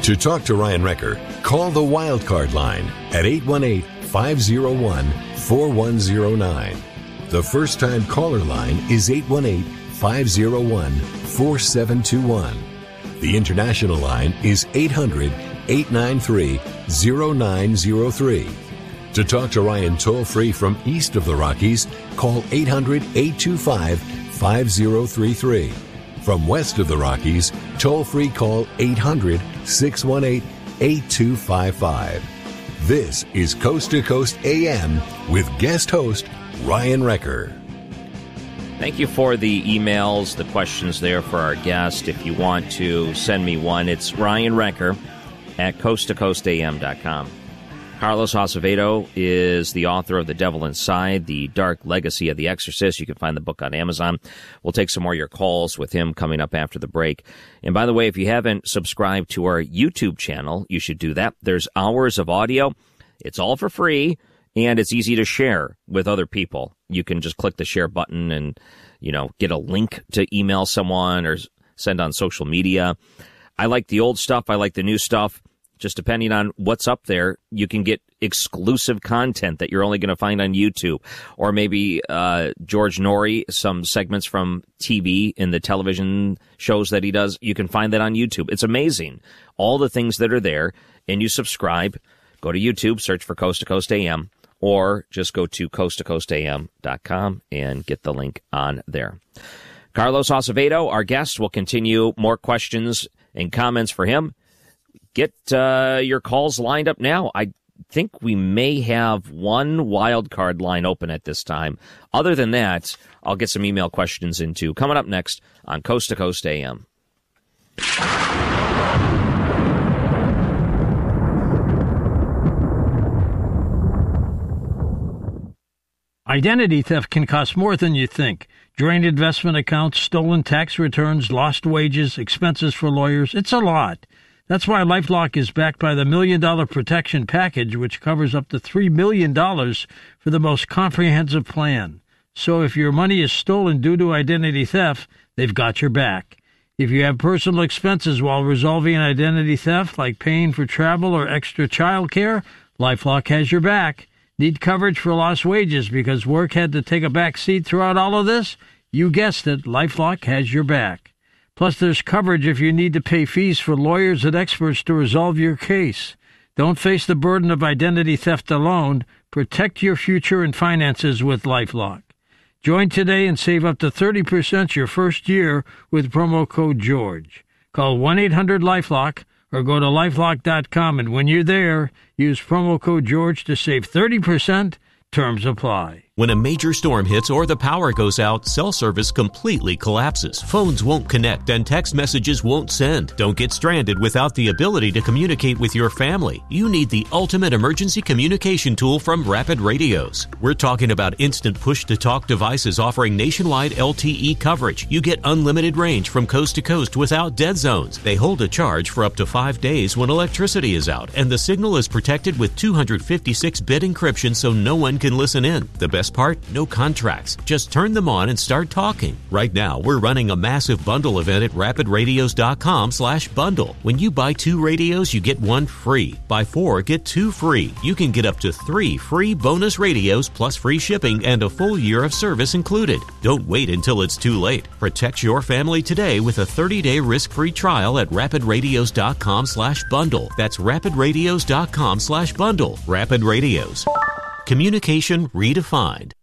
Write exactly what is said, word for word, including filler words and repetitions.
To talk to Ryan Recker, call the Wildcard line at eight one eight, five oh one, four one oh nine. The first-time caller line is eight one eight, five oh one, four seven two one. The international line is eight hundred, eight nine three, oh nine oh three. To talk to Ryan toll-free from east of the Rockies, call eight hundred, eight two five, five oh three three. From west of the Rockies, toll-free call eight hundred, six one eight, eight two five five. This is Coast to Coast A M with guest host Ryan Recker. Thank you for the emails, the questions there for our guest. If you want to send me one, it's Ryan Recker at coast to coast a m dot com. Carlos Acevedo is the author of The Devil Inside, The Dark Legacy of the Exorcist. You can find the book on Amazon. We'll take some more of your calls with him coming up after the break. And by the way, if you haven't subscribed to our YouTube channel, you should do that. There's hours of audio. It's all for free, and it's easy to share with other people. You can just click the share button and, you know, get a link to email someone or send on social media. I like the old stuff. I like the new stuff. Just depending on what's up there, you can get exclusive content that you're only going to find on YouTube. Or maybe uh, George Norrie, some segments from T V in the television shows that he does. You can find that on YouTube. It's amazing. All the things that are there, and you subscribe. Go to YouTube, search for Coast to Coast A M, or just go to coast to coast a m dot com and get the link on there. Carlos Acevedo, our guest, will continue more questions and comments for him. Get uh, your calls lined up now. I think we may have one wild card line open at this time. Other than that, I'll get some email questions into coming up next on Coast to Coast A M. Identity theft can cost more than you think. Drained investment accounts, stolen tax returns, lost wages, expenses for lawyers. It's a lot. That's why LifeLock is backed by the Million Dollar Protection Package, which covers up to three million dollars for the most comprehensive plan. So if your money is stolen due to identity theft, they've got your back. If you have personal expenses while resolving an identity theft, like paying for travel or extra child care, LifeLock has your back. Need coverage for lost wages because work had to take a back seat throughout all of this? You guessed it, LifeLock has your back. Plus, there's coverage if you need to pay fees for lawyers and experts to resolve your case. Don't face the burden of identity theft alone. Protect your future and finances with LifeLock. Join today and save up to thirty percent your first year with promo code GEORGE. Call one eight hundred LifeLock or go to lifelock dot com, and when you're there, use promo code GEORGE to save thirty percent. Terms apply. When a major storm hits or the power goes out, cell service completely collapses. Phones won't connect and text messages won't send. Don't get stranded without the ability to communicate with your family. You need the ultimate emergency communication tool from Rapid Radios. We're talking about instant push-to-talk devices offering nationwide L T E coverage. You get unlimited range from coast to coast without dead zones. They hold a charge for up to five days when electricity is out, and the signal is protected with two fifty-six bit encryption so no one can listen in. The best part? No contracts. Just turn them on and start talking. Right now, we're running a massive bundle event at rapid radios dot com slash bundle. When you buy two radios, you get one free. Buy four, get two free. You can get up to three free bonus radios plus free shipping and a full year of service included. Don't wait until it's too late. Protect your family today with a thirty-day risk-free trial at rapid radios dot com slash bundle. That's rapid radios dot com slash bundle. Rapid Radios. Communication redefined.